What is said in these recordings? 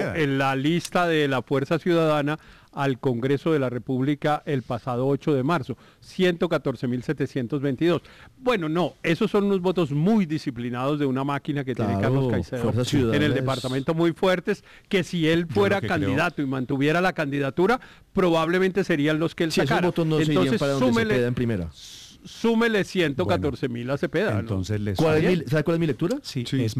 en la lista de la Fuerza Ciudadana al Congreso de la República el pasado 8 de marzo, 114.722. Bueno, no, esos son unos votos muy disciplinados de una máquina que tiene Carlos Caicedo en el departamento, muy fuertes, que si él fuera candidato y mantuviera la candidatura, probablemente serían los que él sacara. Esos votos no se irían para donde Cepeda en primera. Súmele 114.000 a Cepeda. Entonces, ¿no? ¿Sabe cuál es mi lectura? Sí. Es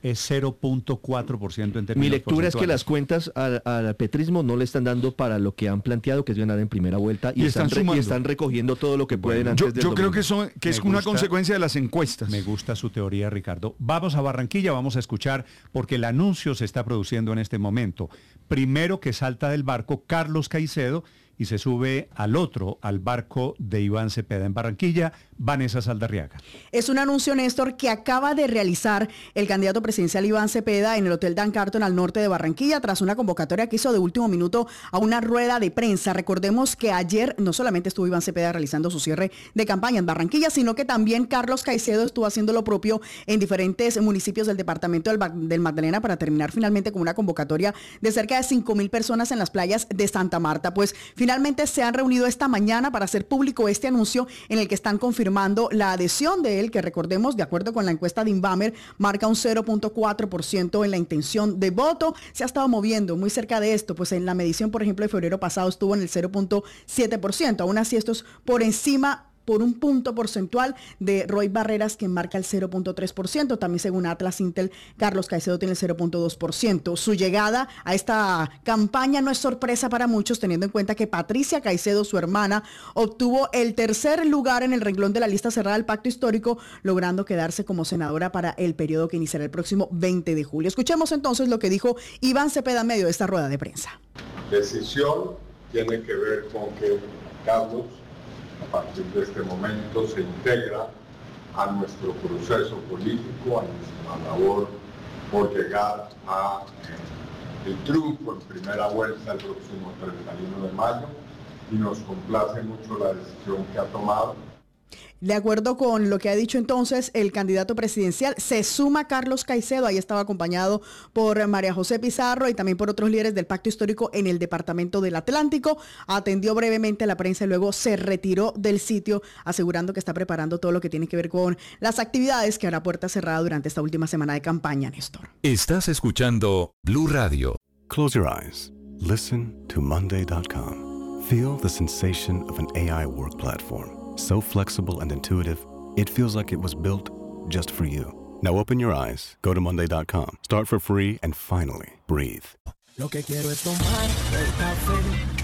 0.4% en términos Mi lectura es que las cuentas al petrismo no le están dando para lo que han planteado, que es ganar en primera vuelta, y están recogiendo todo lo que pueden antes del Yo creo que es una consecuencia de las encuestas. Me gusta su teoría, Ricardo. Vamos a Barranquilla, vamos a escuchar, porque el anuncio se está produciendo en este momento. Primero que salta del barco Carlos Caicedo y se sube al barco de Iván Cepeda en Barranquilla, Vanessa Saldarriaga. Es un anuncio, Néstor, que acaba de realizar el candidato presidencial Iván Cepeda en el Hotel Dan Carton al norte de Barranquilla, tras una convocatoria que hizo de último minuto a una rueda de prensa. Recordemos que ayer no solamente estuvo Iván Cepeda realizando su cierre de campaña en Barranquilla, sino que también Carlos Caicedo estuvo haciendo lo propio en diferentes municipios del departamento del Magdalena, para terminar finalmente con una convocatoria de cerca de 5.000 personas en las playas de Santa Marta. Pues finalmente se han reunido esta mañana para hacer público este anuncio en el que están confirmando la adhesión de él, que recordemos, de acuerdo con la encuesta de Inbamer, marca un 0.4% en la intención de voto. Se ha estado moviendo muy cerca de esto, pues en la medición, por ejemplo, de febrero pasado estuvo en el 0.7%. Aún así, esto es por encima, por un punto porcentual, de Roy Barreras, que marca el 0.3%. También, según Atlas Intel, Carlos Caicedo tiene el 0.2%. Su llegada a esta campaña no es sorpresa para muchos, teniendo en cuenta que Patricia Caicedo, su hermana, obtuvo el tercer lugar en el renglón de la lista cerrada del Pacto Histórico, logrando quedarse como senadora para el periodo que iniciará el próximo 20 de julio. Escuchemos entonces lo que dijo Iván Cepeda en medio de esta rueda de prensa. Decisión tiene que ver con que Carlos, a partir de este momento, se integra a nuestro proceso político, a nuestra labor por llegar a el triunfo en primera vuelta el próximo 31 de mayo, y nos complace mucho la decisión que ha tomado. De acuerdo con lo que ha dicho entonces el candidato presidencial, se suma Carlos Caicedo. Ahí estaba acompañado por María José Pizarro y también por otros líderes del Pacto Histórico en el departamento del Atlántico. Atendió brevemente a la prensa y luego se retiró del sitio, asegurando que está preparando todo lo que tiene que ver con las actividades que hará puerta cerrada durante esta última semana de campaña, Néstor. Estás escuchando Blue Radio. Close your eyes. Listen to Monday.com. Feel the sensation of an AI work platform. So flexible and intuitive, it feels like it was built just for you. Now open your eyes, go to Monday.com, start for free, and finally, breathe. Lo que quiero es tomar el café